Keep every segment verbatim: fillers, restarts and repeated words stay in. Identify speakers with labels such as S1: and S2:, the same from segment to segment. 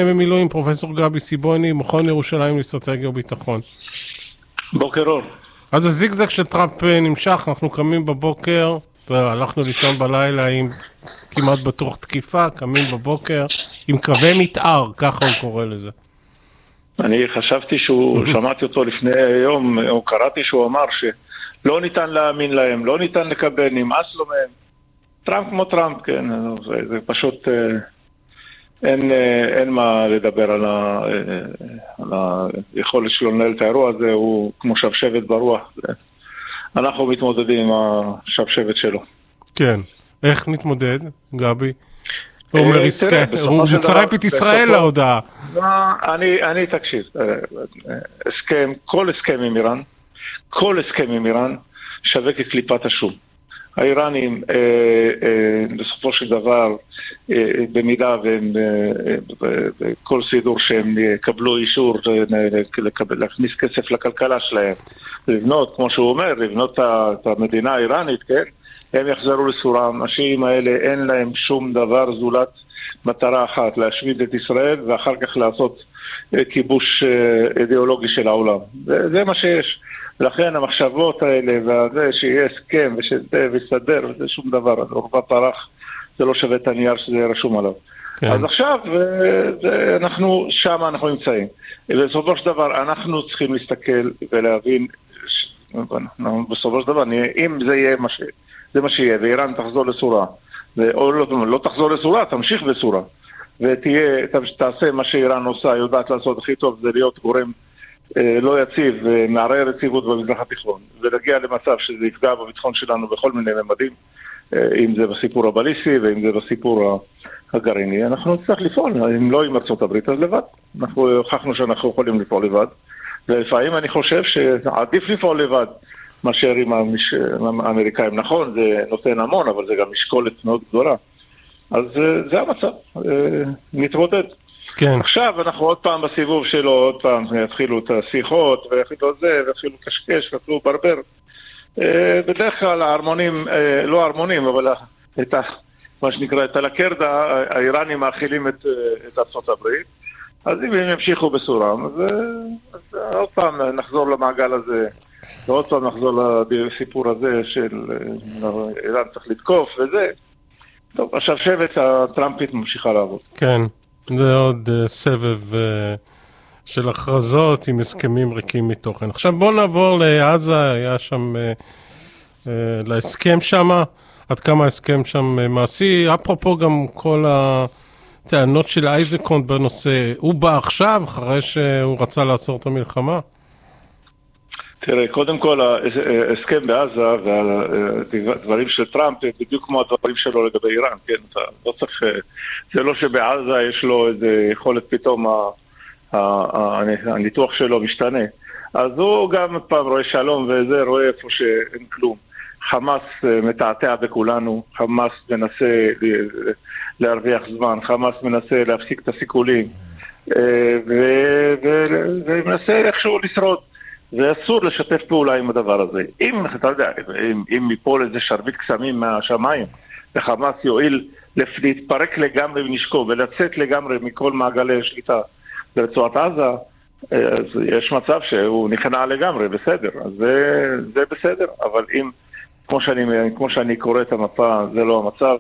S1: במילואים, פרופסור גבי סיבוני, מכון ירושלים לאסטרטגיה וביטחון.
S2: בוקר אור.
S1: אז הזיגזג שטראמפ נמשך, אנחנו קמים בבוקר, הלכנו לישון בלילה עם כמעט בטוח תקיפה, קמים בבוקר עם קווי מתאר, ככה הוא קורא לזה.
S2: אני חשבתי שהוא, שמעתי אותו לפני יום, או קראתי שהוא אמר שלא ניתן להאמין להם, לא ניתן לקבל, נמאס לו מהם. טראמפ כמו טראמפ, כן, זה, זה פשוט, אין, אין מה לדבר על, ה, על היכולת שלו לנהל את האירוע הזה, הוא כמו שבשבת ברוח. אנחנו מתמודדים עם השבשבת שלו.
S1: כן, איך נתמודד, גבי? הוא אומר, הוא מצרף את ישראל להודעה.
S2: אני תקשיב, הסכם, כל הסכם עם איראן, כל הסכם עם איראן שווה כקליפת השום. האיראנים בסופו של דבר, במידה וכל סידור שהם יקבלו אישור להכניס כסף לכלכלה שלהם, לבנות, כמו שהוא אומר, לבנות את המדינה האיראנית, כן? הם יחזרו לסורם. השיעים האלה אין להם שום דבר זולת מטרה אחת, להשמיד את ישראל ואחר כך לעשות כיבוש אידיאולוגי של העולם. זה, זה מה שיש. לכן המחשבות האלה וזה שיהיה הסכם ושזה ויסדר, זה שום דבר. עורבא פרח, זה לא שווה את הנייר שזה רשום עליו. כן. אז עכשיו זה, אנחנו, שם אנחנו נמצאים. בסופו של דבר אנחנו צריכים להסתכל ולהבין, בסופו של דבר, אם זה יהיה מה ש... זה מה שיהיה, ואיראן תחזור לסורה, או לא, לא תחזור לסורה, תמשיך בסורה, ותהיה, תעשה מה שאיראן עושה, יודעת לעשות הכי טוב, זה להיות גורם אה, לא יציב, ומערער יציבות במזרח התיכון, ולהגיע למצב שזה יפגע בביטחון שלנו בכל מיני ממדים, אה, אם זה בסיפור הבליסטי, ואם זה בסיפור הגרעיני, אנחנו נצטרך לפעול, אם לא עם ארצות הברית, אז לבד. אנחנו הוכחנו שאנחנו יכולים לפעול לבד, ולפעמים אני חושב שעדיף לפעול לבד, מאשר עם המש... האמריקאים. נכון, זה נותן המון, אבל זה גם משקולת מאוד גדולה. אז זה המצב, נתמודד.
S1: כן.
S2: עכשיו אנחנו עוד פעם בסיבוב שלו, עוד פעם יתחילו את השיחות, ויתחילו את זה, ויתחילו קשקש, ויתחילו ברבר. בדרך כלל ההרמונים, לא ההרמונים, אבל את ה... מה שנקרא, את הלקרדה, האיראנים מאכילים את, את ארצות הברית. אז אם הם ימשיכו בסורם, אז, אז עוד פעם נחזור למעגל הזה, ועוד פעם נחזור לסיפור הזה של איראן צריך לתקוף וזה. טוב, עכשיו שבט הטראמפית ממשיכה לעבוד.
S1: כן, זה עוד uh, סבב uh, של הכרזות עם הסכמים ריקים מתוכן. עכשיו בואו נעבור לעזה, היה שם, uh, uh, להסכם שם, עד כמה ההסכם שם uh, מעשי. אפרופו גם כל הטענות של אייזקונט בנושא, הוא בא עכשיו אחרי שהוא רצה לעצור את המלחמה?
S2: תראה, קודם כל, ההסכם בעזה והדברים של טראמפ, בדיוק כמו הדברים שלו לגבי איראן, כן? אתה לא צריך, זה לא שבעזה יש לו איזה יכולת פתאום, הניתוח שלו משתנה. אז הוא גם פעם רואה שלום וזה, רואה איפה שאין כלום. חמאס מתעתע בכולנו, חמאס מנסה להרוויח זמן, חמאס מנסה להפסיק את הסיכולים, ומנסה איכשהו לשרוד. זה אסור לשתף פעולה עם הדבר הזה. אם, אתה יודע, אם, אם מפה איזה שרביט קסמים מהשמיים, וחמאס יועיל להתפרק לגמרי ונשקו, ולצאת לגמרי מכל מעגלי שליטה ברצועת עזה, אז יש מצב שהוא נכנע לגמרי, בסדר. אז זה, זה בסדר. אבל אם, כמו שאני, כמו שאני קורא את המפה, זה לא המצב,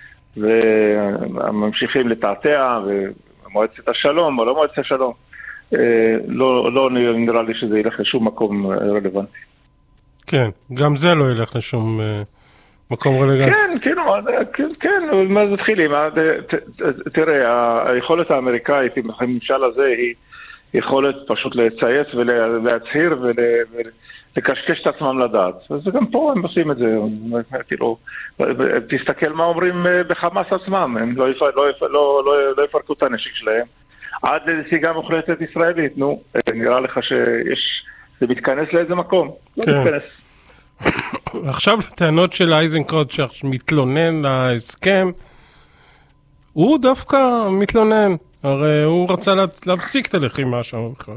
S2: וממשיכים לתעתע, ומועצת השלום, או לא מועצת השלום, לא, לא נראה לי שזה ילך לשום מקום רלוונטי.
S1: כן, גם זה לא ילך לשום מקום רלוונטי.
S2: כן, כאילו, כן, כן, מה זה התחילים? תראה, היכולת האמריקאית עם הממשל הזה היא יכולת פשוט לצייץ ולהצהיר ולקשקש את עצמם לדעת. אז גם פה הם עושים את זה. כאילו, תסתכל מה אומרים בחמאס עצמם, הם לא, לא, לא, לא, לא יפרקו את הנשק שלהם. עד לנסיגה מוחלטת ישראלית, נו, נראה לך שיש, זה מתכנס לאיזה מקום, לא מתכנס.
S1: עכשיו לטענות של אייזנקוט שמתלונן להסכם, הוא דווקא מתלונן, הרי הוא רצה להפסיק את הלחימה שם בכלל.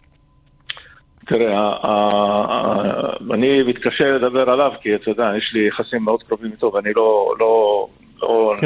S2: תראה, אני מתקשה לדבר עליו, כי אתה יודע, יש לי יחסים מאוד קרובים איתו, ואני לא, לא, לא,